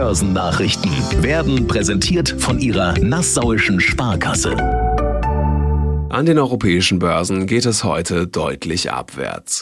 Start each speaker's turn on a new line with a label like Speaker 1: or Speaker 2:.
Speaker 1: Börsennachrichten werden präsentiert von Ihrer Nassauischen Sparkasse.
Speaker 2: An den europäischen Börsen geht es heute deutlich abwärts.